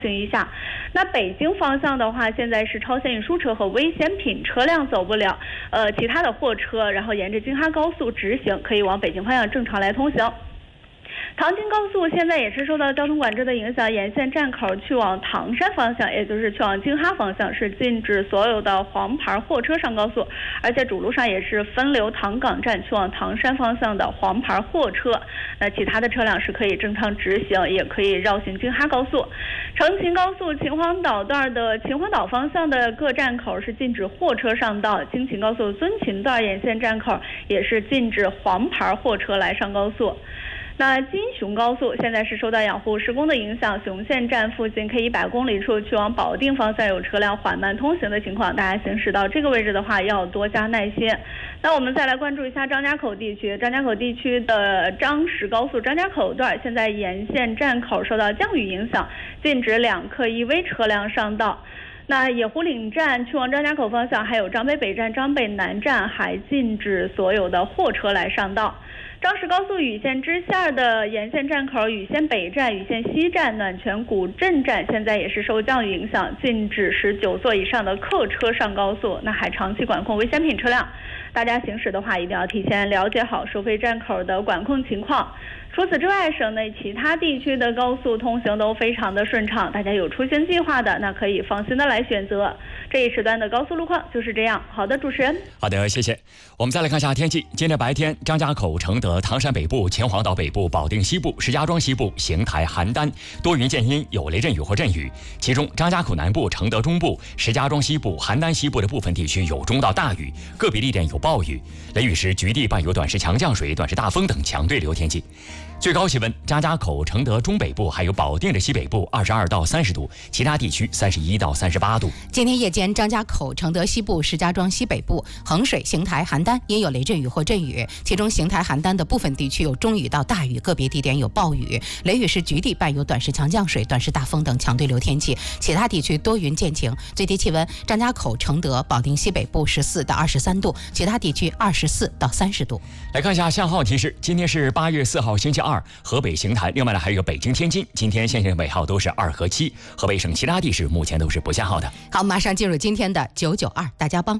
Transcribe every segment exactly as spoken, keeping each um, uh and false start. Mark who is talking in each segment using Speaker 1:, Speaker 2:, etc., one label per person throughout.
Speaker 1: 行一下。那北京方向的话，现在是超限运输车和危险品车辆走不了，呃，其他的货车然后沿着京哈高速直行，可以往北京方向正常来通行。唐京高速现在也是受到交通管制的影响，沿线站口去往唐山方向，也就是去往京哈方向是禁止所有的黄牌货车上高速，而且主路上也是分流唐岗站去往唐山方向的黄牌货车，那其他的车辆是可以正常直行，也可以绕行京哈高速。成秦高速秦皇岛段的秦皇岛方向的各站口是禁止货车上道，京秦高速遵秦段沿线站口也是禁止黄牌货车来上高速。那金雄高速现在是受到养护施工的影响，雄县站附近 K 一百公里处去往保定方向有车辆缓慢通行的情况，大家行驶到这个位置的话要多加耐心。那我们再来关注一下张家口地区，张家口地区的张石高速张家口段现在沿线站口受到降雨影响，禁止两客一危车辆上道。那野湖岭站去往张家口方向，还有张北北站、张北南站还禁止所有的货车来上道。张石高速禹县支线的沿线站口，禹县北站、禹县西站、暖泉古镇站现在也是受降雨影响，禁止十九座以上的客车上高速，那还长期管控危险品车辆。大家行驶的话，一定要提前了解好收费站口的管控情况。除此之外，省内其他地区的高速通行都非常的顺畅，大家有出行计划的，那可以放心的来选择。这一时段的高速路况就是这样。好的，主持人。
Speaker 2: 好的，谢谢。我们再来看一下天气。今天白天，张家口、承德、唐山北部、秦皇岛北部、保定西部、石家庄西部、邢台、邯郸多云见阴，有雷阵雨或阵雨。其中，张家口南部、承德中部、石家庄西部、邯郸西部的部分地区有中到大雨，个别地点有暴雨。雷雨时，局地伴有短时强降水、短时大风等强对流天气。最高气温，张家口、承德中北部还有保定的西北部二十二到三十度，其他地区三十一到三十八度。
Speaker 3: 今天夜间，张家口、承德西部、石家庄西北部、衡水、邢台、邯郸也有雷阵雨或阵雨，其中邢台、邯郸的部分地区有中雨到大雨，个别地点有暴雨。雷雨时局地伴有短时强降水、短时大风等强对流天气，其他地区多云见晴。最低气温，张家口、承德、保定西北部十四到二十三度，其他地区二十四到三十度。
Speaker 2: 来看一下信号提示，今天是八月四号星期二，河北邢台，另外呢还有北京、天津，今天线性尾号都是二和七。河北省其他地市目前都是不限号的。
Speaker 3: 好，马上进入今天的九九二大家帮。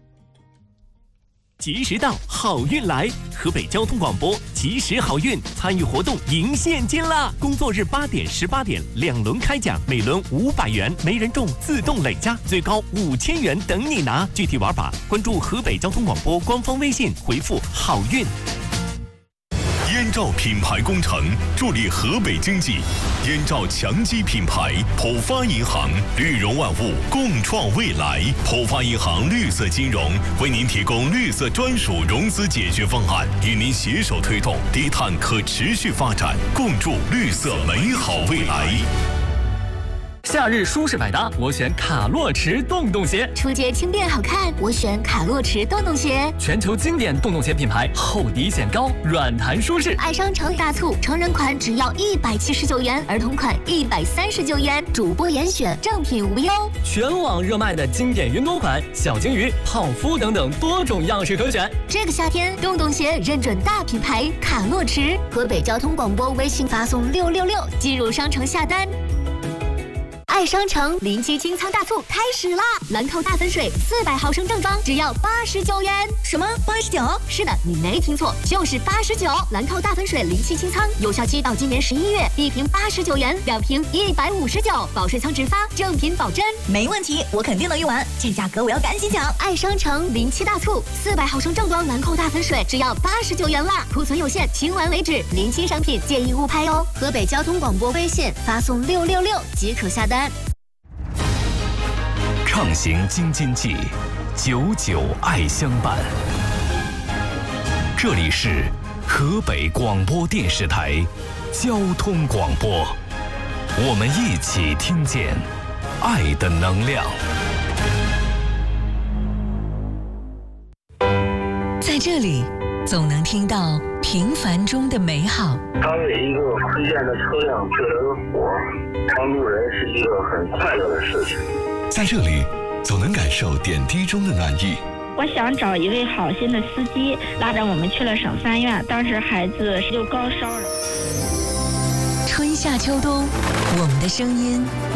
Speaker 4: 及时到，好运来！河北交通广播及时好运参与活动赢现金啦！工作日八点、十八点两轮开奖，每轮五百元，没人中自动累加，最高五千元等你拿。具体玩法关注河北交通广播官方微信，回复好运。
Speaker 5: 燕赵品牌工程助力河北经济，燕赵强基品牌，浦发银行，绿融万物，共创未来。浦发银行绿色金融为您提供绿色专属融资解决方案，与您携手推动低碳可持续发展，共筑绿色美好未来。
Speaker 6: 夏日舒适百搭，我选卡洛驰洞洞鞋；
Speaker 7: 出街轻便好看，我选卡洛驰洞洞鞋。
Speaker 6: 全球经典洞洞鞋品牌，厚底显高，软弹舒适。
Speaker 7: 爱商城大促，成人款只要一百七十九元，儿童款一百三十九元，主播严选，正品无忧。
Speaker 6: 全网热卖的经典云朵款、小鲸鱼、泡芙等等多种样式可选。
Speaker 7: 这个夏天，洞洞鞋认准大品牌卡洛驰。河北交通广播微信发送六六六进入商城下单。爱商城临期清仓大促开始啦！兰蔻大粉水四百毫升正装只要八十九元。什么八十九？是的，你没听错，就是八十九。兰蔻大粉水临期清仓，有效期到今年十一月，一瓶八十九元，两瓶一百五十九，保水仓直发，正品保真。
Speaker 8: 没问题，我肯定能用完，这价格我要赶紧抢！
Speaker 7: 爱商城临期大促，四百毫升正装兰蔻大粉水只要八十九元啦，库存有限，清完为止，临期商品建议勿拍哦。河北交通广播微信发送六六六即可下单。
Speaker 5: 畅行京津冀，久久爱相伴。这里是河北广播电视台交通广播，我们一起听见爱的能量。
Speaker 9: 在这里，总能听到平凡中的美好。
Speaker 10: 当为一个推荐的车辆救了个火，帮助人是一个很快乐的事情。
Speaker 5: 在这里，总能感受点滴中的暖意。
Speaker 11: 我想找一位好心的司机，拉着我们去了省三院，当时孩子就高烧了。
Speaker 9: 春夏秋冬，我们的声音